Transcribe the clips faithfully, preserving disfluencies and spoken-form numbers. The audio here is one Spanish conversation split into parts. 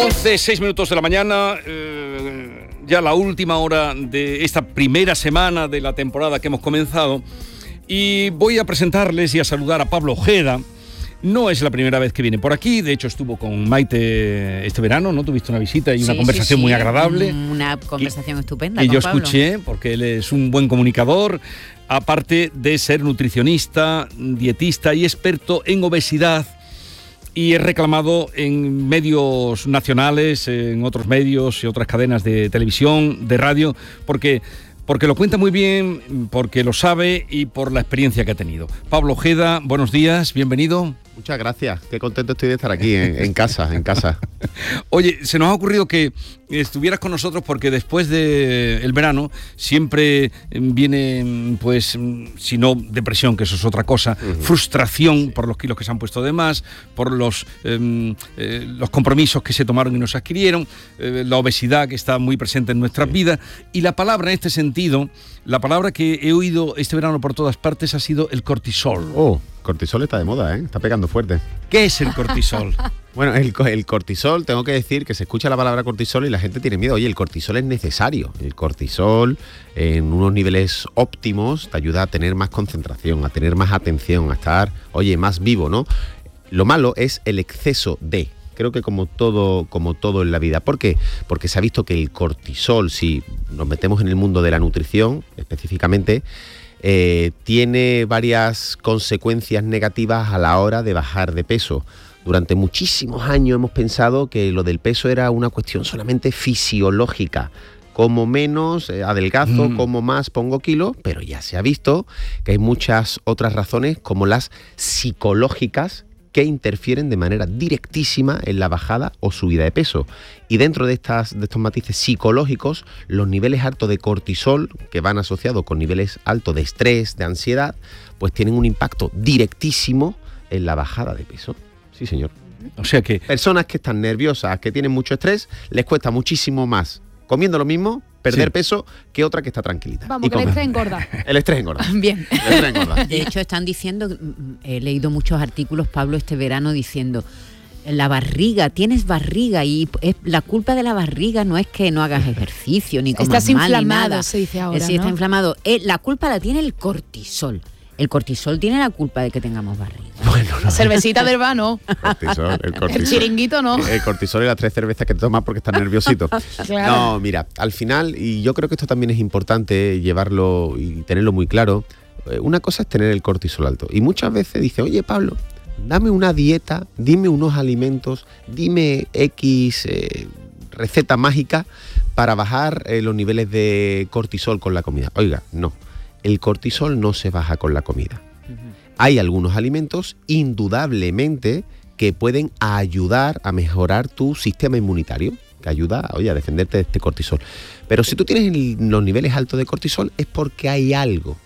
once, seis minutos de la mañana, eh, ya la última hora de esta primera semana de la temporada que hemos comenzado, y voy a presentarles y a saludar a Pablo Ojeda. No es la primera vez que viene por aquí, de hecho estuvo con Maite este verano, ¿no? Tuviste una visita y una sí, conversación sí, sí. muy agradable. Una conversación que, estupenda que con yo Pablo. escuché, porque él es un buen comunicador, aparte de ser nutricionista, dietista y experto en obesidad. Y es reclamado en medios nacionales, en otros medios y otras cadenas de televisión, de radio, porque, porque lo cuenta muy bien, porque lo sabe y por la experiencia que ha tenido. Pablo Ojeda, buenos días, bienvenido. Muchas gracias, qué contento estoy de estar aquí en, en casa, en casa. Oye, se nos ha ocurrido que estuvieras con nosotros porque después del verano siempre viene, pues, si no depresión, que eso es otra cosa, uh-huh. frustración sí. por los kilos que se han puesto de más, por los, eh, eh, los compromisos que se tomaron y no se adquirieron, eh, la obesidad que está muy presente en nuestras sí. vidas, y la palabra en este sentido, la palabra que he oído este verano por todas partes ha sido el cortisol. Oh, cortisol está de moda, ¿eh? Está pegando fuerte. ¿Qué es el cortisol? Bueno, el, el cortisol, tengo que decir que se escucha la palabra cortisol y la gente tiene miedo. Oye, el cortisol es necesario. El cortisol en unos niveles óptimos te ayuda a tener más concentración, a tener más atención, a estar, oye, más vivo, ¿no? Lo malo es el exceso de... Creo que como todo, como todo en la vida. ¿Por qué? Porque se ha visto que el cortisol, si nos metemos en el mundo de la nutrición específicamente, eh, tiene varias consecuencias negativas a la hora de bajar de peso. Durante muchísimos años hemos pensado que lo del peso era una cuestión solamente fisiológica. Como menos, eh, adelgazo, mm. como más, pongo kilos, pero ya se ha visto que hay muchas otras razones, como las psicológicas, que interfieren de manera directísima en la bajada o subida de peso. Y dentro de, estas, de estos matices psicológicos, los niveles altos de cortisol, que van asociados con niveles altos de estrés, de ansiedad, pues tienen un impacto directísimo en la bajada de peso. Sí, señor. O sea que... Personas que están nerviosas, que tienen mucho estrés, les cuesta muchísimo más, comiendo lo mismo, perder sí. peso, que otra que está tranquilita. Vamos, que el estrés engorda. El estrés engorda. Bien. El estrés engorda. De hecho, están diciendo, he leído muchos artículos, Pablo, este verano diciendo, la barriga, tienes barriga y es, la culpa de la barriga no es que no hagas ejercicio ni comas Estás mal inflamado, ni nada. se dice ahora, Sí, ¿no? está inflamado. Eh, la culpa la tiene el cortisol. El cortisol tiene la culpa de que tengamos barriga. Bueno, no. La cervecita del vano. Cortisol, el, cortisol. El chiringuito no. El cortisol y las tres cervezas que te tomas porque estás nerviosito. Claro. No, mira, al final, y yo creo que esto también es importante llevarlo y tenerlo muy claro, una cosa es tener el cortisol alto. Y muchas veces dice, oye Pablo, dame una dieta, dime unos alimentos, dime X eh, receta mágica para bajar eh, los niveles de cortisol con la comida. Oiga, no. El cortisol no se baja con la comida. Uh-huh. Hay algunos alimentos, indudablemente, que pueden ayudar a mejorar tu sistema inmunitario, que ayuda, oye, a defenderte de este cortisol. Pero si tú tienes el, los niveles altos de cortisol, es porque hay algo,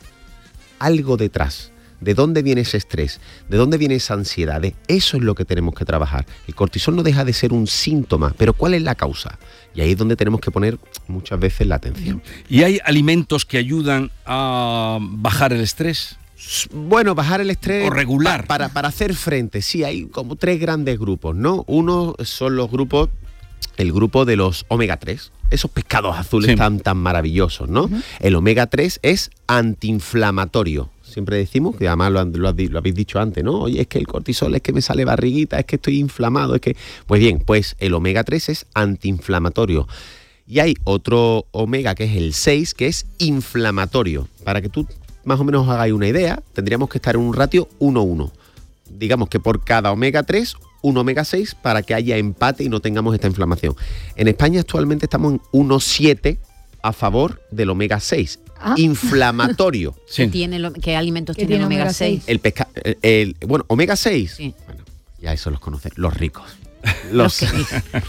algo detrás. ¿De dónde viene ese estrés? ¿De dónde viene esa ansiedad? Eso es lo que tenemos que trabajar. El cortisol no deja de ser un síntoma, pero ¿cuál es la causa? Y ahí es donde tenemos que poner muchas veces la atención. ¿Y hay alimentos que ayudan a bajar el estrés? Bueno, bajar el estrés... O regular. Pa- para, para hacer frente, sí, hay como tres grandes grupos, ¿no? Uno son los grupos, el grupo de los omega tres. Esos pescados azules sí. tan, tan maravillosos, ¿no? Uh-huh. El omega tres es antiinflamatorio. Siempre decimos, que además lo, lo, lo habéis dicho antes, ¿no? Oye, es que el cortisol, es que me sale barriguita, es que estoy inflamado, es que... Pues bien, pues el omega tres es antiinflamatorio. Y hay otro omega, que es el seis, que es inflamatorio. Para que tú más o menos os hagáis una idea, tendríamos que estar en un ratio uno uno. Digamos que por cada omega tres, un omega seis, para que haya empate y no tengamos esta inflamación. En España actualmente estamos en uno siete a favor del omega seis. Ah. Inflamatorio. Sí. ¿Qué, tiene lo, ¿Qué alimentos tiene el omega seis? El pesca, el, el, bueno, omega seis. Sí. Bueno, ya eso los conocen, los ricos. Los, los,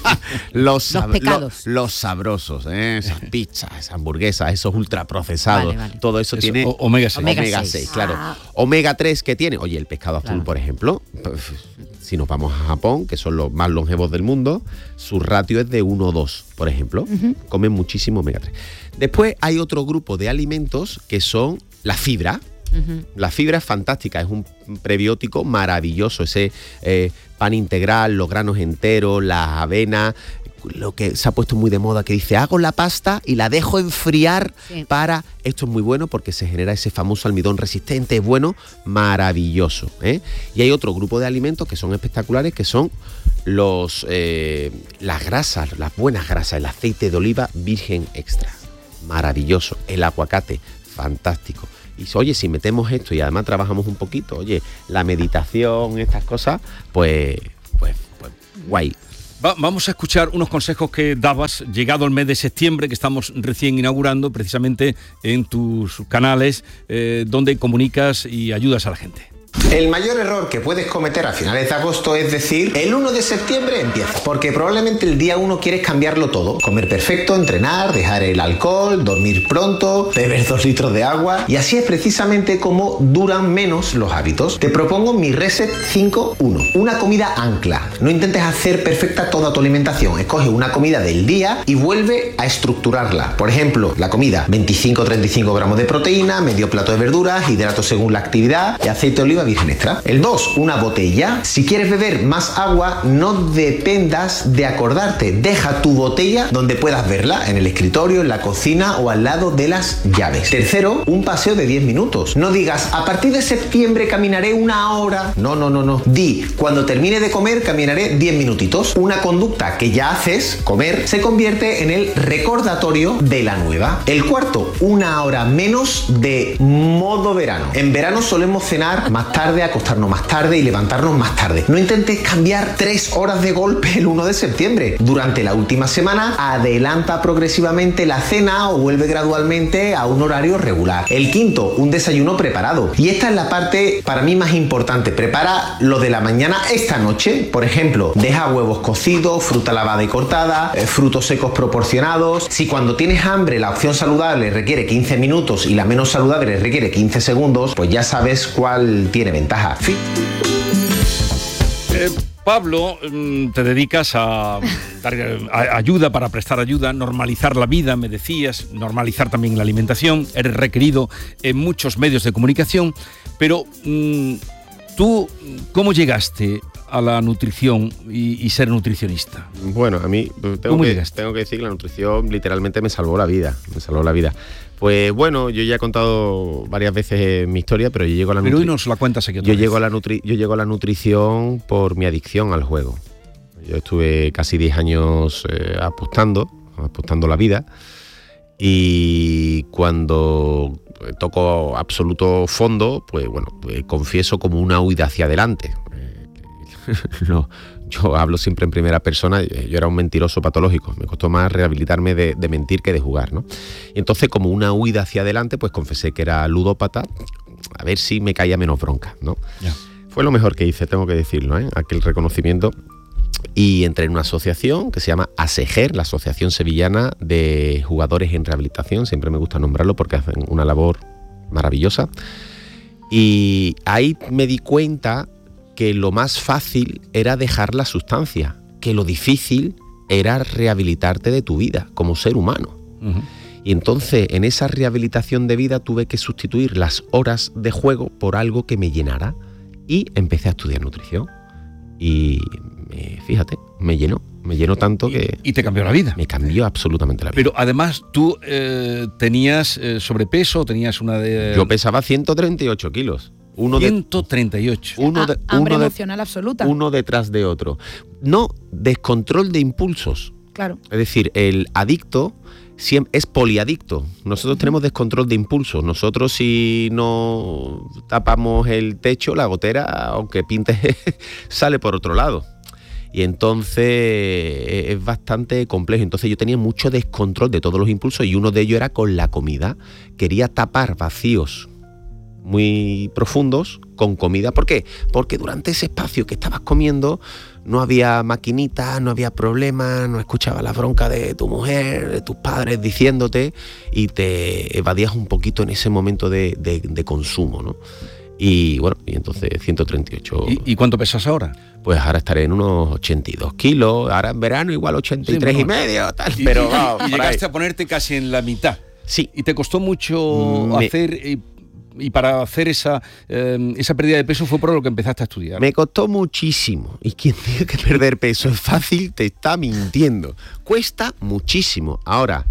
los, los pecados. Los, los sabrosos, ¿eh? Esas pizzas, esas hamburguesas, esos ultraprocesados. Vale, vale. Todo eso, eso tiene o, omega seis. Omega seis, seis claro. Ah. Omega tres, ¿qué tiene? Oye, el pescado azul, claro. por ejemplo. Si nos vamos a Japón, que son los más longevos del mundo, su ratio es de uno a dos, por ejemplo. Uh-huh. Comen muchísimo omega tres. Después hay otro grupo de alimentos que son la fibra. Uh-huh. La fibra es fantástica, es un prebiótico maravilloso, ese eh, pan integral, los granos enteros, las avenas, lo que se ha puesto muy de moda, que dice, hago la pasta y la dejo enfriar sí. para... Esto es muy bueno porque se genera ese famoso almidón resistente, es bueno, maravilloso, ¿eh? Y hay otro grupo de alimentos que son espectaculares, que son los eh, las grasas, las buenas grasas, el aceite de oliva virgen extra, maravilloso, el aguacate, fantástico. Y oye, si metemos esto y además trabajamos un poquito, oye, la meditación, estas cosas, pues, pues, pues guay. Va, vamos a escuchar unos consejos que dabas llegado el mes de septiembre, que estamos recién inaugurando precisamente en tus canales, eh, donde comunicas y ayudas a la gente. El mayor error que puedes cometer a finales de agosto es decir, el uno de septiembre empieza, porque probablemente el día uno quieres cambiarlo todo, comer perfecto, entrenar, dejar el alcohol, dormir pronto, beber dos litros de agua, y así es precisamente como duran menos los hábitos. Te propongo mi Reset cinco uno, una comida ancla. No intentes hacer perfecta toda tu alimentación, escoge una comida del día y vuelve a estructurarla. Por ejemplo, la comida, veinticinco a treinta y cinco gramos de proteína, medio plato de verduras, hidratos según la actividad y aceite de oliva virgen extra. El dos, una botella. Si quieres beber más agua, no dependas de acordarte. Deja tu botella donde puedas verla, en el escritorio, en la cocina o al lado de las llaves. Tercero, un paseo de diez minutos. No digas, a partir de septiembre caminaré una hora. No, no, no, no. Di, cuando termine de comer caminaré diez minutitos. Una conducta que ya haces, comer, se convierte en el recordatorio de la nueva. El cuarto, una hora menos de modo verano. En verano solemos cenar más tarde, acostarnos más tarde y levantarnos más tarde. No intentes cambiar tres horas de golpe el uno de septiembre. Durante la última semana, adelanta progresivamente la cena o vuelve gradualmente a un horario regular. El quinto, un desayuno preparado. Y esta es la parte para mí más importante. Prepara lo de la mañana esta noche. Por ejemplo, deja huevos cocidos, fruta lavada y cortada, eh, frutos secos proporcionados. Si cuando tienes hambre la opción saludable requiere quince minutos y la menos saludable requiere quince segundos, pues ya sabes cuál tiene ventaja. Fin. Eh, Pablo, te dedicas a dar a, ayuda, para prestar ayuda, normalizar la vida, me decías, normalizar también la alimentación, eres requerido en muchos medios de comunicación, pero mmm, tú, ¿cómo llegaste a la nutrición y, y ser nutricionista? Bueno, a mí tengo que, tengo que decir que la nutrición literalmente me salvó la vida, me salvó la vida. Pues bueno, yo ya he contado varias veces mi historia, pero yo llego a la nutrición. Pero hoy nos la cuentas aquí otra yo vez. llego a la nutri yo llego a la nutrición por mi adicción al juego. Yo estuve casi diez años eh, apostando, apostando la vida, y cuando toco absoluto fondo, pues bueno, pues confieso como una huida hacia adelante. No, yo hablo siempre en primera persona, yo era un mentiroso patológico, me costó más rehabilitarme de, de mentir que de jugar, ¿no? Y entonces, como una huida hacia adelante, pues confesé que era ludópata, a ver si me caía menos bronca, ¿no? Yeah. Fue lo mejor que hice, tengo que decirlo, ¿eh? Aquel reconocimiento. Y entré en una asociación que se llama ASEGER, la Asociación Sevillana de Jugadores en Rehabilitación, siempre me gusta nombrarlo porque hacen una labor maravillosa. Y ahí me di cuenta que lo más fácil era dejar la sustancia, que lo difícil era rehabilitarte de tu vida como ser humano. Uh-huh. Y entonces, en esa rehabilitación de vida tuve que sustituir las horas de juego por algo que me llenara, y empecé a estudiar nutrición. Y eh, fíjate, me llenó, me llenó tanto y, que... Y te cambió la vida. Me cambió absolutamente la vida. Pero además, ¿tú eh, tenías eh, sobrepeso, tenías una de...? Yo pesaba ciento treinta y ocho kilos. Uno ciento treinta y ocho. De, uno de, ah, hambre uno emocional de, absoluta. Uno detrás de otro. No, descontrol de impulsos. Claro. Es decir, el adicto es poliadicto. Nosotros uh-huh. tenemos descontrol de impulsos. Nosotros, si no tapamos el techo, la gotera, aunque pinte, sale por otro lado. Y entonces es bastante complejo. Entonces yo tenía mucho descontrol de todos los impulsos, y uno de ellos era con la comida. Quería tapar vacíos muy profundos con comida. ¿Por qué? Porque durante ese espacio que estabas comiendo no había maquinitas, no había problemas, no escuchabas la bronca de tu mujer, de tus padres diciéndote, y te evadías un poquito en ese momento de, de, de consumo, ¿no? Y bueno, y entonces ciento treinta y ocho. ¿Y, ¿Y cuánto pesas ahora? Pues ahora estaré en unos ochenta y dos kilos, ahora en verano igual ochenta y tres sí, bueno, y medio, tal, y, pero... Y, oh, y llegaste ahí a ponerte casi en la mitad. Sí. ¿Y te costó mucho Me... hacer... Eh, y para hacer esa, eh, esa pérdida de peso fue por lo que empezaste a estudiar. Me costó muchísimo. Y quien diga que perder peso es fácil te está mintiendo. Cuesta muchísimo. Ahora,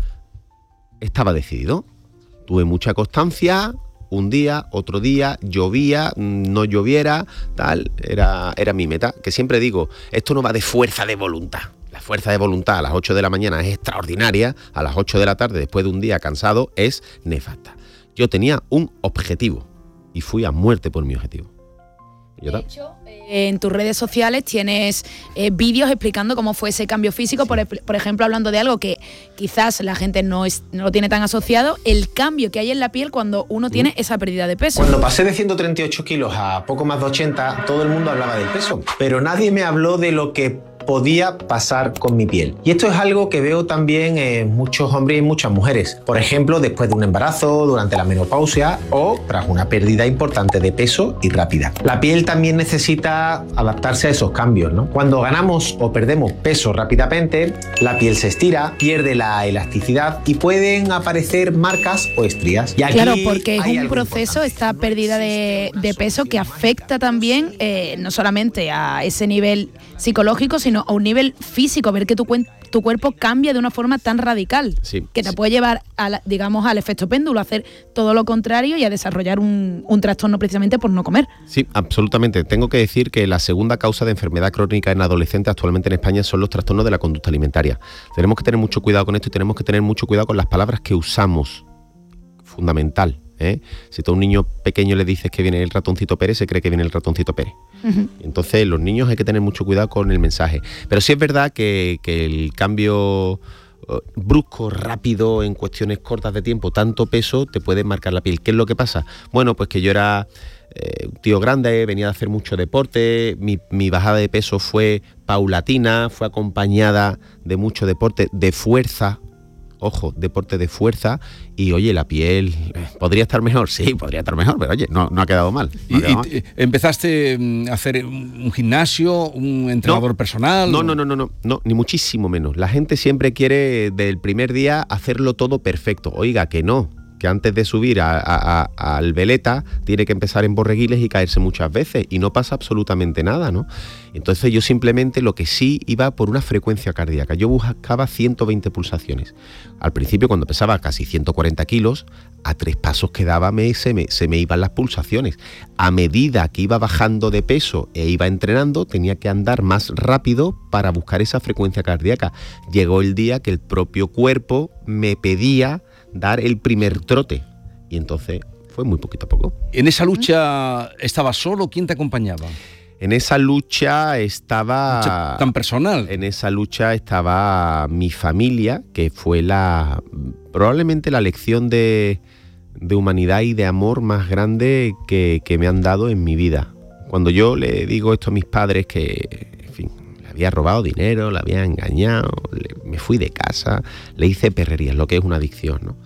estaba decidido. Tuve mucha constancia. Un día, otro día, llovía, no lloviera, tal. Era, era mi meta. Que siempre digo, esto no va de fuerza de voluntad. La fuerza de voluntad a las ocho de la mañana es extraordinaria. A las ocho de la tarde, después de un día cansado, es nefasta. Yo tenía un objetivo y fui a muerte por mi objetivo. De hecho, eh, en tus redes sociales tienes eh, vídeos explicando cómo fue ese cambio físico, por, por ejemplo, hablando de algo que quizás la gente no, es, no lo tiene tan asociado, el cambio que hay en la piel cuando uno tiene esa pérdida de peso. Cuando pasé de ciento treinta y ocho kilos a poco más de ochenta, todo el mundo hablaba del peso, pero nadie me habló de lo que podía pasar con mi piel. Y esto es algo que veo también en muchos hombres y muchas mujeres. Por ejemplo, después de un embarazo, durante la menopausia o tras una pérdida importante de peso y rápida. La piel también necesita adaptarse a esos cambios, ¿no? Cuando ganamos o perdemos peso rápidamente, la piel se estira, pierde la elasticidad y pueden aparecer marcas o estrías. Y aquí claro, porque es hay un algo proceso, importante. esta pérdida de, de peso que afecta también eh, no solamente a ese nivel psicológico, sino a un nivel físico, ver que tu, cuen- tu cuerpo cambia de una forma tan radical, Sí, que te sí. puede llevar, a la- digamos, al efecto péndulo, a hacer todo lo contrario y a desarrollar un, un trastorno precisamente por no comer. Sí, absolutamente. Tengo que decir que la segunda causa de enfermedad crónica en adolescentes actualmente en España son los trastornos de la conducta alimentaria. Tenemos que tener mucho cuidado con esto y tenemos que tener mucho cuidado con las palabras que usamos. Fundamental. ¿eh? Si tú a un niño pequeño le dices que viene el ratoncito Pérez, se cree que viene el ratoncito Pérez. Uh-huh. Entonces, los niños hay que tener mucho cuidado con el mensaje. Pero sí es verdad que, que el cambio brusco, rápido, en cuestiones cortas de tiempo, tanto peso, te puede marcar la piel. ¿Qué es lo que pasa? Bueno, pues que yo era eh, un tío grande, venía a hacer mucho deporte, mi, mi bajada de peso fue paulatina, fue acompañada de mucho deporte, de fuerza, ojo, deporte de fuerza, y oye, la piel, ¿podría estar mejor? Sí, podría estar mejor, pero oye, no, no ha quedado mal. No ha ¿Y, quedado y mal. t- empezaste a hacer un gimnasio, un entrenador No, personal? No, no, no, no, no, no, ni muchísimo menos. La gente siempre quiere del primer día hacerlo todo perfecto. Oiga, que no, que antes de subir a, a, a, al veleta tiene que empezar en borreguiles y caerse muchas veces y no pasa absolutamente nada, ¿no? Entonces yo simplemente lo que sí iba por una frecuencia cardíaca. Yo buscaba ciento veinte pulsaciones. Al principio, cuando pesaba casi ciento cuarenta kilos, a tres pasos que daba me, se, me, se me iban las pulsaciones. A medida que iba bajando de peso e iba entrenando, tenía que andar más rápido para buscar esa frecuencia cardíaca. Llegó el día que el propio cuerpo me pedía dar el primer trote. Y entonces fue muy poquito a poco. ¿En esa lucha estabas solo? ¿Quién te acompañaba? En esa lucha estaba... Lucha tan personal. En esa lucha estaba mi familia, que fue la probablemente la lección de, de humanidad y de amor más grande que, que me han dado en mi vida. Cuando yo le digo esto a mis padres, que en fin, le había robado dinero, le había engañado, le, me fui de casa, le hice perrerías, lo que es una adicción, ¿no?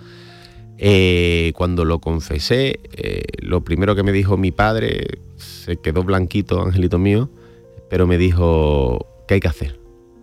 Eh, cuando lo confesé, eh, lo primero que me dijo mi padre, se quedó blanquito, angelito mío, pero me dijo, ¿qué hay que hacer?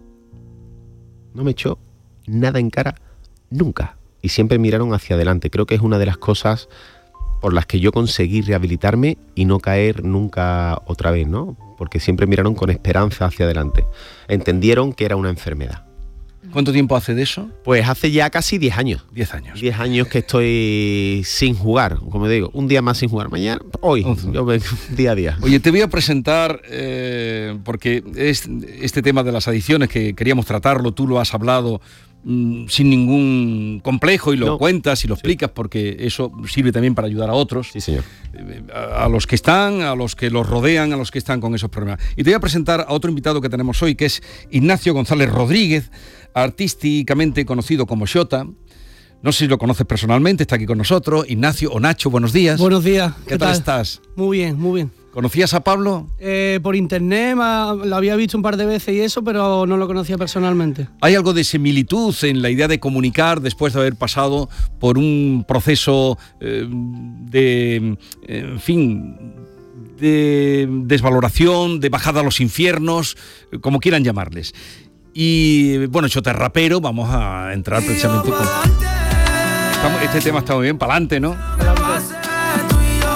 No me echó nada en cara, nunca. Y siempre miraron hacia adelante. Creo que es una de las cosas por las que yo conseguí rehabilitarme y no caer nunca otra vez, ¿no? Porque siempre miraron con esperanza hacia adelante. Entendieron que era una enfermedad. ¿Cuánto tiempo hace de eso? Pues hace ya casi diez años. Diez años. diez años que estoy sin jugar, como digo, un día más sin jugar. Mañana, hoy, yo vengo día a día. Oye, te voy a presentar, eh, porque es este tema de las adicciones que queríamos tratarlo, tú lo has hablado mmm, sin ningún complejo y lo No. cuentas y lo Sí. explicas, porque eso sirve también para ayudar a otros. Sí, señor. A, a los que están, a los que los rodean, a los que están con esos problemas. Y te voy a presentar a otro invitado que tenemos hoy, que es Ignacio González Rodríguez, artísticamente conocido como Xota. No sé si lo conoces personalmente, está aquí con nosotros. Ignacio o Nacho, buenos días. Buenos días. ¿Qué, tal, estás? Muy bien, muy bien. ¿Conocías a Pablo? Eh, por internet ma- lo había visto un par de veces y eso, pero no lo conocía personalmente. ¿Hay algo de similitud en la idea de comunicar después de haber pasado por un proceso eh, de, eh, en fin, de desvaloración, de bajada a los infiernos, eh, como quieran llamarles? Y bueno, Xota es rapero, vamos a entrar precisamente con... Estamos- este tema está muy bien, para adelante, ¿no?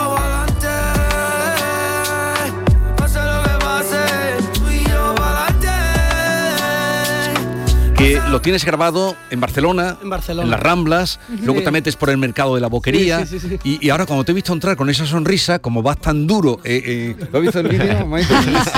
que lo tienes grabado en Barcelona, En Barcelona. en las Ramblas, luego Sí. te metes por el mercado de la Boquería, Sí, sí, sí, sí. Y, y ahora cuando te he visto entrar con esa sonrisa, como vas tan duro, eh, eh, ¿lo has visto el vídeo, Maite?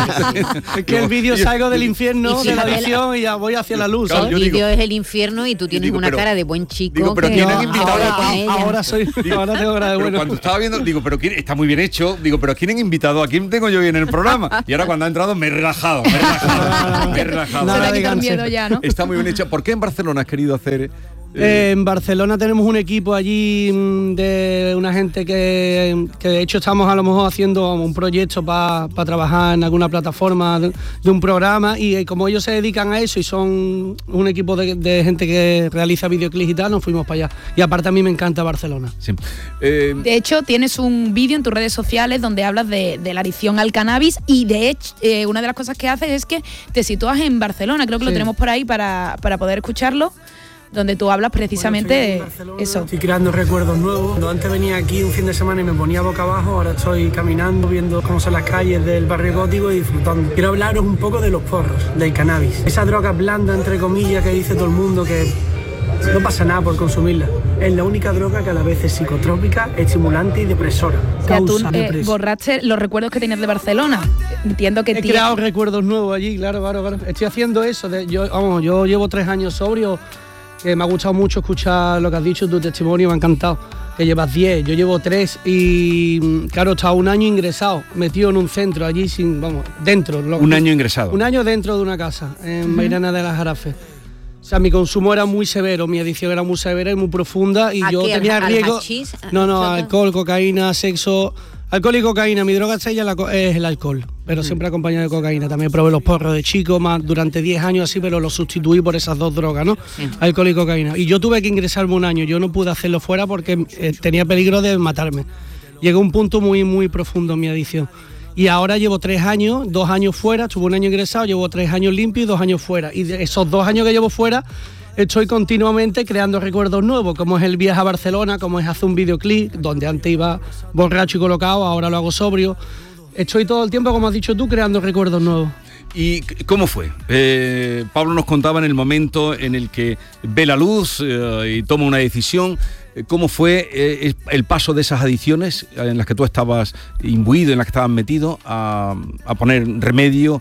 Es que el vídeo salgo del infierno, Y si de la no te la- edición y ya voy hacia la luz, Claro, ¿sabes? yo El digo- vídeo es el infierno y tú tienes digo, una pero- cara de buen chico. digo, pero que ¿quién han no- invitado ahora a- con ella. Ahora soy, ahora tengo cara de Pero bueno. cuando estaba viendo, digo, pero ¿quién, está muy bien hecho, digo, pero ¿quién han invitado? ¿A quién tengo yo hoy en el programa? Y ahora cuando ha entrado me he relajado, me he relajado, me he relajado. Nada Se te ha de quitado el ganse. miedo ya, ¿no? Está muy bien hecho. ¿Por qué en Barcelona has querido hacer? Eh, en Barcelona tenemos un equipo allí mm, de una gente que, que de hecho estamos a lo mejor haciendo un proyecto para trabajar en alguna plataforma de, de un programa y eh, como ellos se dedican a eso y son un equipo de, de gente que realiza videoclips y tal, nos fuimos para allá. Y aparte a mí me encanta Barcelona. Sí. Eh, De hecho, tienes un vídeo en tus redes sociales donde hablas de, de la adicción al cannabis y de hecho, eh, una de las cosas que haces es que te sitúas en Barcelona. Creo que lo Sí. tenemos por ahí para, para poder escucharlo, donde tú hablas precisamente de eso. Estoy creando recuerdos nuevos. Cuando antes venía aquí un fin de semana y me ponía boca abajo, ahora estoy caminando, viendo cómo son las calles del barrio gótico y disfrutando. Quiero hablaros un poco de los porros, del cannabis. Esa droga blanda, entre comillas, que dice todo el mundo que no pasa nada por consumirla. Es la única droga que a la vez es psicotrópica, estimulante y depresora. O sea, tú Causa eh, depresión. borraste los recuerdos que tenías de Barcelona. Entiendo que He tienes- creado recuerdos nuevos allí, claro, claro, claro. Estoy haciendo eso. De, yo, vamos, yo llevo tres años sobrio, que me ha gustado mucho escuchar lo que has dicho, tu testimonio, me ha encantado. Que llevas diez, yo llevo tres y, mm, claro, estaba un año ingresado, metido en un centro allí, sin, vamos, dentro. lo- un año ingresado. Un año dentro de una casa, en Mairena de las Jarafes. O sea, mi consumo era muy severo, mi adicción era muy severa y muy profunda y ¿A yo qué? ¿Al- tenía al riesgo. hachís? No, no, ¿Droga? alcohol, cocaína, sexo. Alcohol y cocaína. Mi droga estrella la co- es el alcohol, pero siempre acompañado de cocaína. También probé los porros de chico más durante diez años así, pero los sustituí por esas dos drogas, ¿no? Sí. Alcohol y cocaína. Y yo tuve que ingresarme un año. Yo no pude hacerlo fuera porque eh, tenía peligro de matarme. Llegó un punto muy, muy profundo en mi adicción. Y ahora llevo tres años, dos años fuera, estuve un año ingresado, llevo tres años limpio y dos años fuera. Y de esos dos años que llevo fuera, estoy continuamente creando recuerdos nuevos, como es el viaje a Barcelona, como es hacer un videoclip, donde antes iba borracho y colocado, ahora lo hago sobrio. Estoy todo el tiempo, como has dicho tú, creando recuerdos nuevos. ¿Y c- cómo fue? Eh, Pablo nos contaba en el momento en el que ve la luz eh, y toma una decisión. Eh, ¿Cómo fue eh, el paso de esas adicciones en las que tú estabas imbuido, en las que estabas metido, a, a poner remedio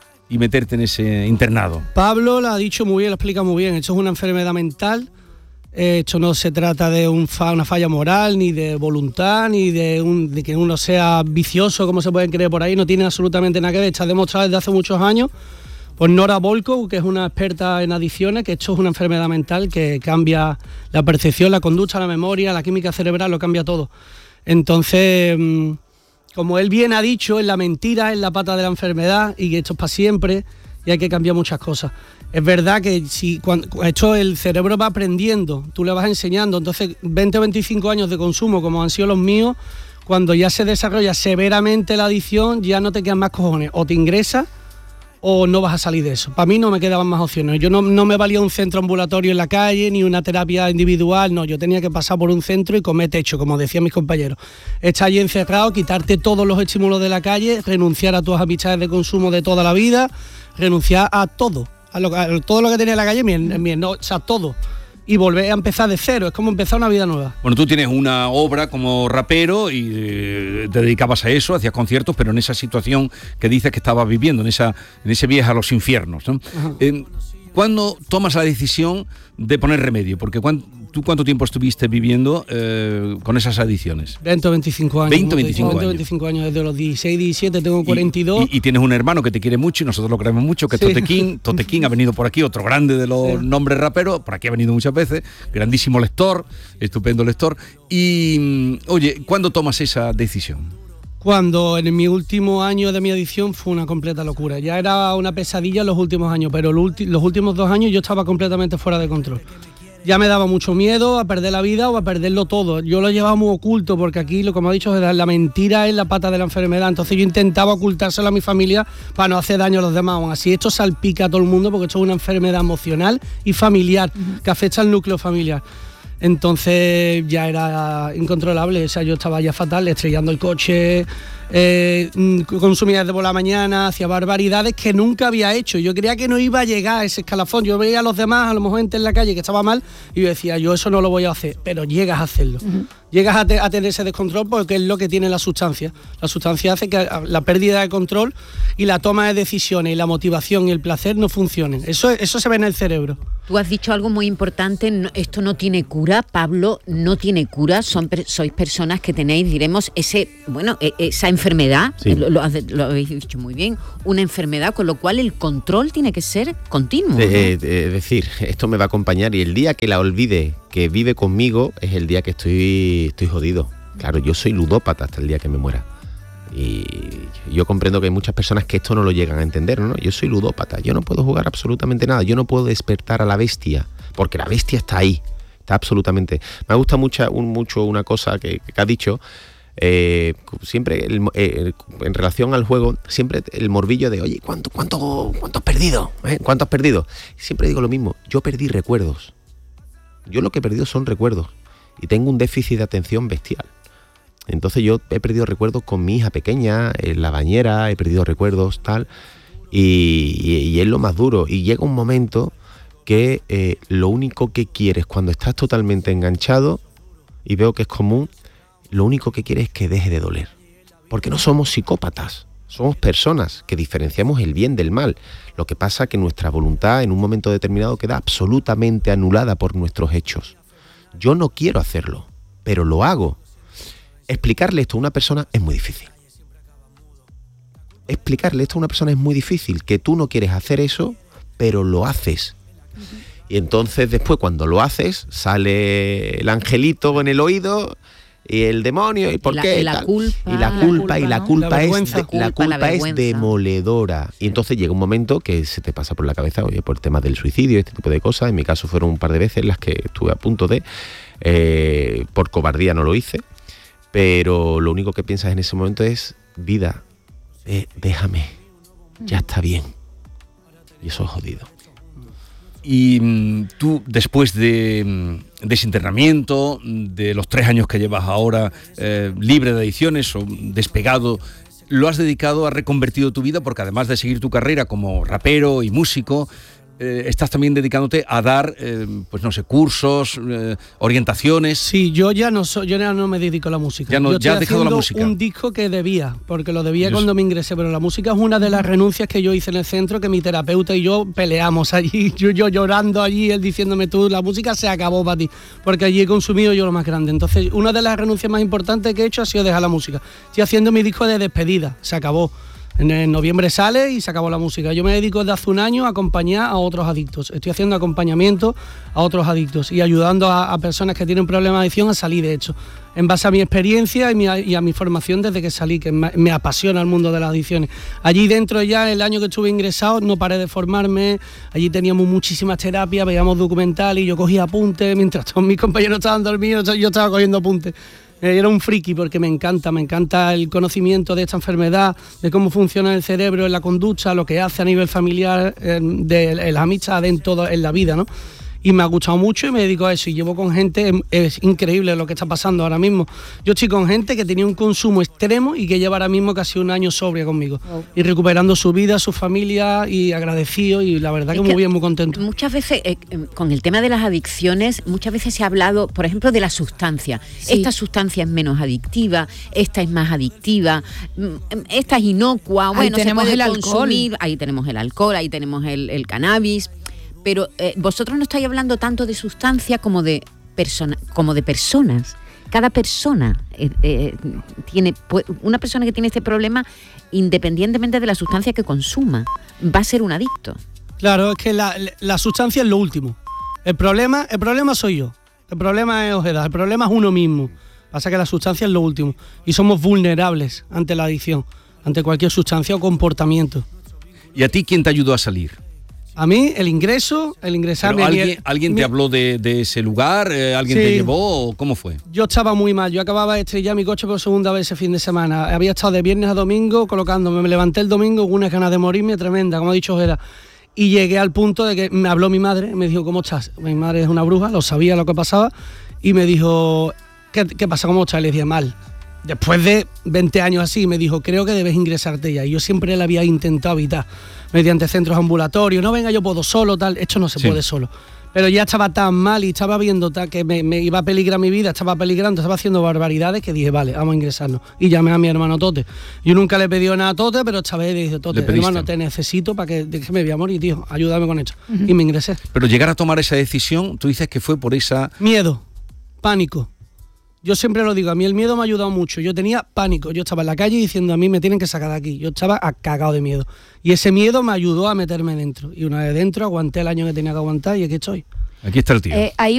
y meterte en ese internado? Pablo lo ha dicho muy bien, lo explica muy bien. Esto es una enfermedad mental. Eh, Esto no se trata de un fa- una falla moral, ni de voluntad, ni de, un- de que uno sea vicioso, como se pueden creer por ahí. No tiene absolutamente nada que ver. Está demostrado desde hace muchos años por Nora Volkow, que es una experta en adicciones, que esto es una enfermedad mental que cambia la percepción, la conducta, la memoria, la química cerebral, lo cambia todo. Entonces, mm, como él bien ha dicho, es la mentira, es la pata de la enfermedad y que esto es para siempre y hay que cambiar muchas cosas. Es verdad que si cuando, esto el cerebro va aprendiendo, tú le vas enseñando, entonces veinte o veinticinco años de consumo como han sido los míos, cuando ya se desarrolla severamente la adicción ya no te quedan más cojones, o te ingresas o no vas a salir de eso. Para mí no me quedaban más opciones. Yo no, no me valía un centro ambulatorio en la calle ni una terapia individual, no, yo tenía que pasar por un centro y comer techo, como decían mis compañeros. Estar allí encerrado, quitarte todos los estímulos de la calle, renunciar a tus amistades de consumo de toda la vida, renunciar a todo, a, lo, a todo lo que tenía en la calle, mi, mi, no, o sea, todo. Y volver a empezar de cero, es como empezar una vida nueva. Bueno, tú tienes una obra como rapero y eh, te dedicabas a eso, hacías conciertos, pero en esa situación que dices que estabas viviendo, en esa en ese viaje a los infiernos, ¿no? Eh, ¿Cuándo tomas la decisión de poner remedio? Porque cuán, ¿tú cuánto tiempo estuviste viviendo eh, con esas adicciones? veinte o veinticinco años. veinte o veinticinco veinte o años. veinticinco años, desde los dieciséis, diecisiete, tengo cuarenta y dos. Y, y tienes un hermano que te quiere mucho y nosotros lo queremos mucho, que es Sí. Totequín. Totequín ha venido por aquí, otro grande de los Sí. nombres raperos, por aquí ha venido muchas veces, grandísimo lector, estupendo lector. Y, mm, oye, ¿cuándo tomas esa decisión? Cuando en mi último año de mi adicción fue una completa locura. Ya era una pesadilla los últimos años, pero los, ulti- los últimos dos años yo estaba completamente fuera de control. Ya me daba mucho miedo a perder la vida o a perderlo todo. Yo lo llevaba muy oculto porque aquí, lo como he dicho, la mentira es la pata de la enfermedad. Entonces yo intentaba ocultárselo a mi familia para no hacer daño a los demás. Aún así, esto salpica a todo el mundo porque esto es una enfermedad emocional y familiar que afecta al núcleo familiar. Entonces ya era incontrolable, o sea, yo estaba ya fatal, estrellando el coche, eh, consumía desde por la mañana, hacía barbaridades que nunca había hecho. Yo creía que no iba a llegar a ese escalafón. Yo veía a los demás, a lo mejor gente en la calle que estaba mal, y yo decía, yo eso no lo voy a hacer, pero llegas a hacerlo. Uh-huh. Llegas a, te, a tener ese descontrol porque es lo que tiene la sustancia. La sustancia hace que la pérdida de control y la toma de decisiones y la motivación y el placer no funcionen. Eso, eso se ve en el cerebro. Tú has dicho algo muy importante, no, esto no tiene cura, Pablo, no tiene cura, son, sois personas que tenéis, diremos, ese, bueno, esa enfermedad, sí. lo, lo, lo habéis dicho muy bien, una enfermedad, con lo cual el control tiene que ser continuo. ¿no? Eh, eh, es decir, esto me va a acompañar y el día que la olvide, que vive conmigo, es el día que estoy, estoy jodido. Claro, yo soy ludópata hasta el día que me muera. Y yo comprendo que hay muchas personas que esto no lo llegan a entender, ¿no? Yo soy ludópata, yo no puedo jugar absolutamente nada, yo no puedo despertar a la bestia, porque la bestia está ahí, está absolutamente. Me gusta mucho, un, mucho una cosa que, que has dicho, eh, siempre el, eh, en relación al juego, siempre el morbillo de, oye, ¿cuánto, cuánto, cuánto has perdido? ¿Eh? ¿Cuánto has perdido? Siempre digo lo mismo, yo perdí recuerdos. Yo lo que he perdido son recuerdos y tengo un déficit de atención bestial. Entonces yo he perdido recuerdos con mi hija pequeña, en la bañera, he perdido recuerdos, tal, y, y, y es lo más duro. Y llega un momento que eh, lo único que quieres cuando estás totalmente enganchado, y veo que es común, lo único que quieres es que deje de doler. Porque no somos psicópatas, somos personas que diferenciamos el bien del mal. Lo que pasa es que nuestra voluntad en un momento determinado queda absolutamente anulada por nuestros hechos. Yo no quiero hacerlo, pero lo hago. Explicarle esto a una persona es muy difícil. Explicarle esto a una persona es muy difícil, que tú no quieres hacer eso, pero lo haces. Uh-huh. Y entonces después cuando lo haces, sale el angelito en el oído y el demonio, ¿y por la, qué? Y la culpa. Y la culpa, y la culpa, la es, vergüenza, de, culpa, la culpa la es demoledora. Y entonces llega un momento que se te pasa por la cabeza, oye, por el tema del suicidio, este tipo de cosas. En mi caso fueron un par de veces las que estuve a punto de, eh, por cobardía no lo hice. Pero lo único que piensas en ese momento es, vida, eh, déjame, ya está bien. Y eso es jodido. Y mm, tú, después de, de ese internamiento, de los tres años que llevas ahora eh, libre de adicciones o despegado, lo has dedicado, has reconvertido tu vida, porque además de seguir tu carrera como rapero y músico, Eh, estás también dedicándote a dar, eh, pues no sé, cursos, eh, orientaciones. Sí, yo ya no soy, yo ya no me dedico a la música. Ya no, yo ya has dejado la música. Un disco que debía, porque lo debía Dios. Cuando me ingresé, pero la música es una de las renuncias que yo hice en el centro, que mi terapeuta y yo peleamos allí, yo, yo llorando allí, él diciéndome, tú, la música se acabó para ti, porque allí he consumido yo lo más grande. Entonces, una de las renuncias más importantes que he hecho ha sido dejar la música. Estoy haciendo mi disco de despedida, se acabó. En noviembre sale y se acabó la música. Yo me dedico desde hace un año a acompañar a otros adictos. Estoy haciendo acompañamiento a otros adictos y ayudando a, a personas que tienen problemas de adicción a salir de hecho. En base a mi experiencia y, mi, y a mi formación desde que salí, que me, me apasiona el mundo de las adicciones. Allí dentro ya, el año que estuve ingresado, no paré de formarme. Allí teníamos muchísimas terapias, veíamos documentales y yo cogía apuntes. Mientras todos mis compañeros estaban dormidos, yo estaba cogiendo apuntes. Era un friki porque me encanta, me encanta el conocimiento de esta enfermedad, de cómo funciona el cerebro en la conducta, lo que hace a nivel familiar, de, de las amistades en todo, en la vida, ¿no? Y me ha gustado mucho y me dedico a eso y llevo con gente, es increíble lo que está pasando ahora mismo. Yo estoy con gente que tenía un consumo extremo y que lleva ahora mismo casi un año sobria conmigo. Oh. Y recuperando su vida, su familia y agradecido y la verdad que, que muy bien, muy contento. Muchas veces, eh, con el tema de las adicciones, muchas veces se ha hablado, por ejemplo, de la sustancia. Sí. Esta sustancia es menos adictiva, esta es más adictiva, esta es inocua, bueno, ahí tenemos se puede el consumir, alcohol. Ahí tenemos el alcohol, ahí tenemos el, el cannabis. Pero eh, vosotros no estáis hablando tanto de sustancia como de, persona, como de personas. Cada persona eh, eh, tiene, una persona que tiene este problema, independientemente de la sustancia que consuma, va a ser un adicto. Claro, es que la, la sustancia es lo último. El problema, el problema soy yo. El problema es Ojeda, el problema es uno mismo. Pasa que la sustancia es lo último. Y somos vulnerables ante la adicción, ante cualquier sustancia o comportamiento. ¿Y a ti quién te ayudó a salir? A mí, el ingreso, el ingresarme... ¿Alguien, mi, ¿alguien mi, te habló de, de ese lugar? Eh, ¿Alguien sí. te llevó? ¿Cómo fue? Yo estaba muy mal. Yo acababa de estrellar mi coche por segunda vez ese fin de semana. Había estado de viernes a domingo colocándome. Me levanté el domingo con unas ganas de morirme tremenda, como ha dicho Ojeda. Y llegué al punto de que me habló mi madre. Me dijo, ¿cómo estás? Mi madre es una bruja, lo sabía lo que pasaba. y me dijo, ¿qué, qué pasa? ¿Cómo estás? Le dije, mal. Después de veinte años así, me dijo, creo que debes ingresarte ya. Y yo siempre le había intentado evitar, mediante centros ambulatorios, no venga, yo puedo solo, tal, esto no se Sí. puede solo. Pero ya estaba tan mal y estaba viendo tal, que me, me iba a peligrar mi vida, estaba peligrando, estaba haciendo barbaridades, que dije, vale, vamos a ingresarnos. Y llamé a mi hermano Tote. Yo nunca le pedí nada a Tote, pero esta vez le dije, Tote, Le pediste. hermano, te necesito para que, que me voy a morir, tío, ayúdame con esto. Y me ingresé. Pero llegar a tomar esa decisión, tú dices que fue por esa... Miedo, pánico. Yo siempre lo digo, a mí el miedo me ha ayudado mucho. Yo tenía pánico, yo estaba en la calle diciendo a mí me tienen que sacar de aquí. Yo estaba a- cagado de miedo. Y ese miedo me ayudó a meterme dentro. Y una vez dentro aguanté el año que tenía que aguantar y aquí estoy. Aquí está el tío. Eh, hay